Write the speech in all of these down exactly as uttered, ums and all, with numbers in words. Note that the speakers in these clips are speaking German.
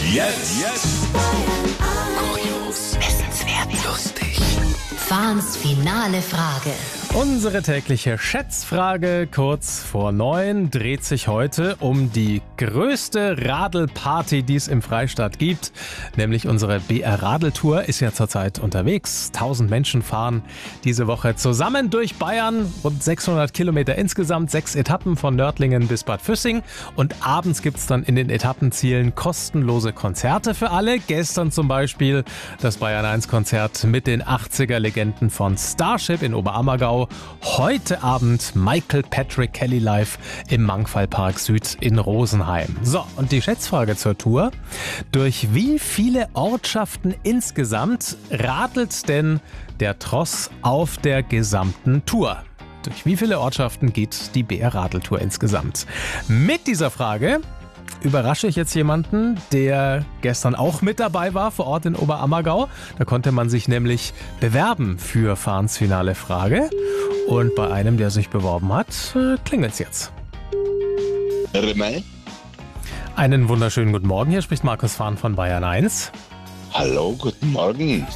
Jetzt. Jetzt. Kurios. Wissenswert. Lustig. Fahns finale Frage. Unsere tägliche Schätzfrage kurz vor neun dreht sich heute um die größte Radelparty, die es im Freistaat gibt. Nämlich unsere B R Radeltour ist ja zurzeit unterwegs. Tausend Menschen fahren diese Woche zusammen durch Bayern. Rund sechshundert Kilometer insgesamt, sechs Etappen von Nördlingen bis Bad Füssing. Und abends gibt es dann in den Etappenzielen kostenlose Konzerte für alle. Gestern zum Beispiel das Bayern eins Konzert mit den achtziger-Legenden von Starship in Oberammergau. Heute Abend Michael Patrick Kelly live im Mangfallpark Süd in Rosenheim. So, und die Schätzfrage zur Tour. Durch wie viele Ortschaften insgesamt radelt denn der Tross auf der gesamten Tour? Durch wie viele Ortschaften geht die B R Radeltour insgesamt? Mit dieser Frage überrasche ich jetzt jemanden, der gestern auch mit dabei war vor Ort in Oberammergau. Da konnte man sich nämlich bewerben für Fahns finale Frage. Und bei einem, der sich beworben hat, klingelt's jetzt. Rimmel. Einen wunderschönen guten Morgen. Hier spricht Markus Fahn von Bayern eins. Hallo, guten Morgen.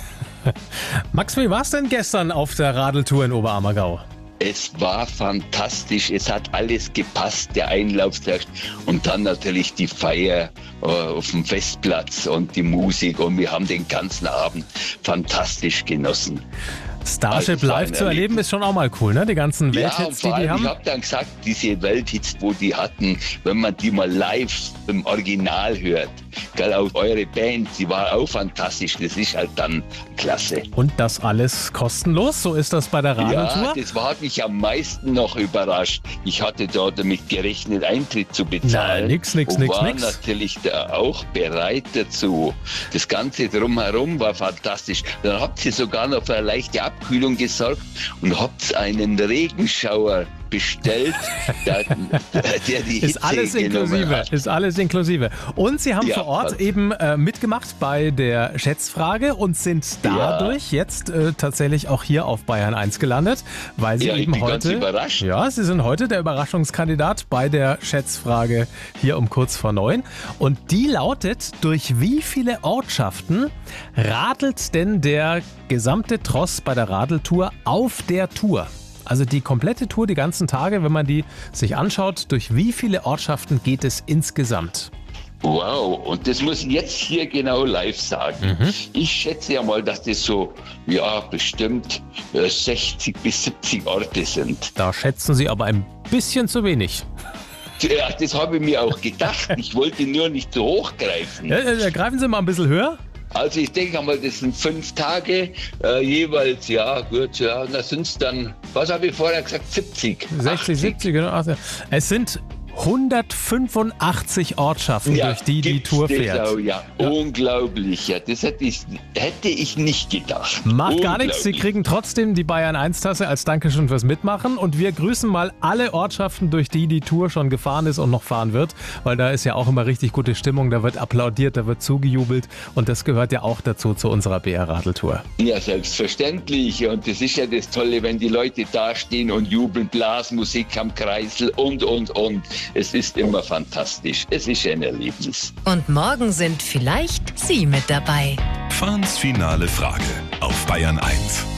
Max, wie war's denn gestern auf der Radeltour in Oberammergau? Es war fantastisch, es hat alles gepasst, der Einlaufstag und dann natürlich die Feier äh, auf dem Festplatz und die Musik und wir haben den ganzen Abend fantastisch genossen. Starship Also live zu erleben ist schon auch mal cool, ne? Die ganzen Welthits, ja, die die haben. Ich habe dann gesagt, diese Welthits, wo die hatten, wenn man die mal live im Original hört, gell, auch eure Band, die war auch fantastisch, das ist halt dann klasse. Und das alles kostenlos, so ist das bei der Radeltour? Ja, das war mich am meisten noch überrascht. Ich hatte da damit gerechnet, Eintritt zu bezahlen. Nein, nix, nix, und nix, war nix. natürlich da auch bereit dazu. Das Ganze drumherum war fantastisch. Dann habt ihr sogar noch für eine leichte Abkühlung gesorgt und habt einen Regenschauer bestellt, der, der die Hitze ist alles inklusive, hat. ist alles inklusive. Und Sie haben Ja, vor Ort was? eben äh, mitgemacht bei der Schätzfrage und sind dadurch Ja. jetzt äh, tatsächlich auch hier auf Bayern eins gelandet, weil Sie Ja, ich eben bin ganz heute, überrascht. ja, Sie sind heute der Überraschungskandidat bei der Schätzfrage hier um kurz vor neun. Und die lautet: Durch wie viele Ortschaften radelt denn der gesamte Tross bei der Radeltour auf der Tour? Also die komplette Tour, die ganzen Tage, wenn man die sich anschaut, durch wie viele Ortschaften geht es insgesamt? Wow, und das muss ich jetzt hier genau live sagen. Mhm. Ich schätze ja mal, dass das so, ja, bestimmt äh, sechzig bis siebzig Orte sind. Da schätzen Sie aber ein bisschen zu wenig. Ja, das habe ich mir auch gedacht. Ich wollte nur nicht zu hoch greifen. Ja, äh, greifen Sie mal ein bisschen höher. Also ich denke einmal, das sind fünf Tage, äh, jeweils, ja gut, ja, da sind es dann, was habe ich vorher gesagt, siebzig? sechzig, siebzig, genau. achtzig. Es sind hundertfünfundachtzig Ortschaften, Ja, durch die die gibt's Tour das fährt. Auch, ja. Ja. Unglaublich, ja. Das hätte ich, hätte ich nicht gedacht. Macht gar nichts, Sie Unglaublich. kriegen trotzdem die Bayern eins Tasse als Dankeschön fürs Mitmachen. Und wir grüßen mal alle Ortschaften, durch die die Tour schon gefahren ist und noch fahren wird. Weil da ist ja auch immer richtig gute Stimmung, da wird applaudiert, da wird zugejubelt. Und das gehört ja auch dazu, zu unserer B R Radeltour. Ja, selbstverständlich. Und das ist ja das Tolle, wenn die Leute dastehen und jubeln, Blasmusik am Kreisel und, und, und. Es ist immer fantastisch. Es ist ein Erlebnis. Und morgen sind vielleicht Sie mit dabei. Fahns finale Frage auf Bayern eins.